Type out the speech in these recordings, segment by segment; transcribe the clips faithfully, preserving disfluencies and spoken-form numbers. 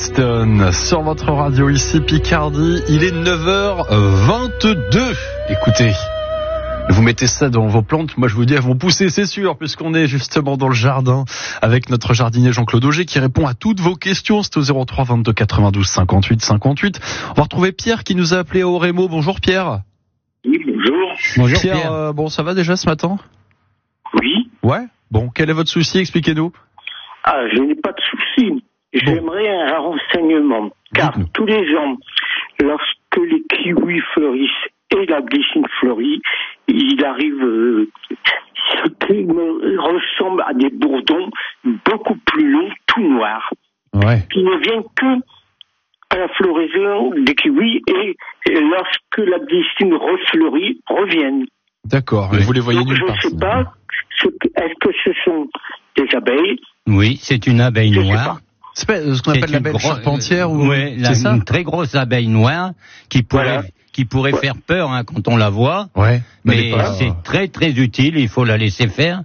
Houston sur votre radio ici Picardie. Il est neuf heures vingt-deux. Écoutez, vous mettez ça dans vos plantes, moi je vous dis elles vont pousser, c'est sûr, puisqu'on est justement dans le jardin avec notre jardinier Jean-Claude Auger qui répond à toutes vos questions. C'est au zéro trois vingt-deux quatre-vingt-douze cinquante-huit cinquante-huit. On va retrouver Pierre qui nous a appelé à Orémo. Bonjour Pierre. Oui, bonjour. Bonjour Pierre. Pierre. Euh, bon, ça va déjà ce matin ? Oui. Ouais. Bon, quel est votre souci ? Expliquez-nous. Ah, je n'ai pas de souci. J'aimerais un renseignement. Car Dites-nous. Tous les ans, lorsque les kiwis fleurissent et la glycine fleurit, il arrive euh, ce qui me ressemble à des bourdons beaucoup plus longs, tout noirs, ouais. qui ne viennent que à la floraison des kiwis et, et lorsque la glycine refleurit, reviennent. D'accord, mais vous les voyez nulle part. Je ne sais pas, ce que, est-ce que ce sont des abeilles ? Oui, c'est une abeille je noire. C'est pas ce qu'on appelle l'abeille gros... charpentière ou oui, c'est ça ? Une très grosse abeille noire qui pourrait voilà. qui pourrait ouais. faire peur hein, quand on la voit. Ouais. Mais, mais pas... c'est très très utile. Il faut la laisser faire.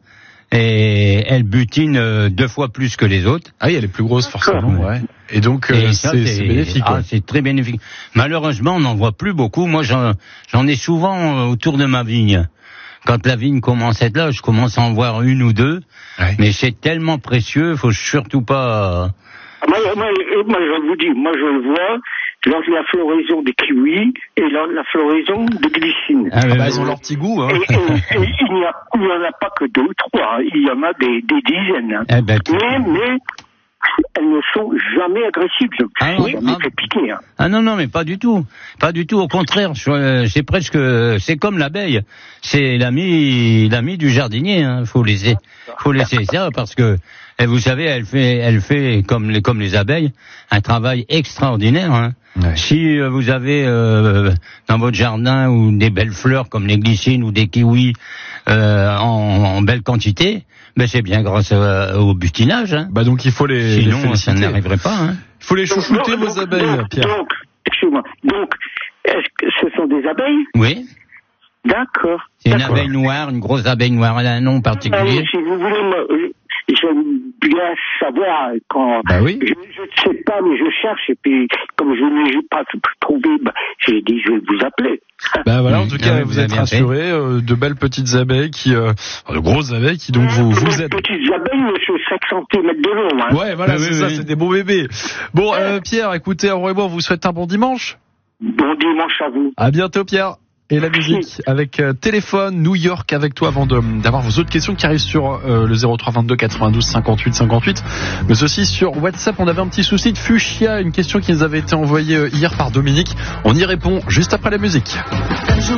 Et elle butine euh, deux fois plus que les autres. Ah oui, elle est plus grosse forcément. Ouais. Et donc euh, et ça, c'est, c'est, c'est bénéfique. Ah, ouais. c'est très bénéfique. Malheureusement, on n'en voit plus beaucoup. Moi, j'en, j'en ai souvent autour de ma vigne. Quand la vigne commence à être là, je commence à en voir une ou deux. Ouais. Mais c'est tellement précieux, faut surtout pas. Moi, moi, moi, je vous dis, moi, je le vois lors de la floraison des kiwis et lors de la floraison des glycines. Ah, bah, elles ont leur petit goût. Hein. Et, et, et il n'y en a pas que deux ou trois, il y en a des, des dizaines. Hein. Eh ben, mais, mais elles ne sont jamais agressives. Je ah, ne oui, jamais ah, fait piquer. Hein. Ah non, non, mais pas du tout. Pas du tout, au contraire. Je, c'est presque, c'est comme l'abeille. C'est l'ami, l'ami du jardinier. Hein. Faut laisser, faut laisser ça parce que, et vous savez, elle fait, elle fait comme les, comme les abeilles, un travail extraordinaire. Hein. Ouais. Si euh, vous avez euh, dans votre jardin ou des belles fleurs comme les glycines ou des kiwis euh, en, en belle quantité, ben c'est bien grâce à, au butinage. Hein. Bah donc il faut les. Sinon, les ça n'arriverait pas. Hein. Il faut les chouchouter donc, vos donc, abeilles, donc, Pierre. Donc, excusez-moi. Donc, est-ce que ce sont des abeilles ? Oui. D'accord. C'est une d'accord. abeille noire, une grosse abeille noire. Elle a un nom particulier. Ah, si vous voulez, moi, j'aime bien savoir quand. Bah oui. Je ne sais pas, mais je cherche et puis comme je n'ai pas trouvé, bah, j'ai dit je vais vous appeler. Bah voilà, en tout cas, ah, vous, vous êtes rassurés, euh, de belles petites abeilles qui, euh, de grosses abeilles qui donc vous vous aident. Petites abeilles, monsieur, cinq centimètres de long. Hein. Ouais, voilà, oui, c'est oui, ça, oui. c'est des beaux bébés. Bon, euh, Pierre, écoutez, au revoir, on vous souhaite un bon dimanche. Bon dimanche à vous. À bientôt, Pierre. Et la musique avec euh, téléphone New York avec toi avant de, d'avoir vos autres questions qui arrivent sur euh, le zéro trois vingt-deux quatre-vingt-douze cinquante-huit cinquante-huit, mais aussi sur WhatsApp. On avait un petit souci de fuchsia, une question qui nous avait été envoyée hier par Dominique. On y répond juste après la musique.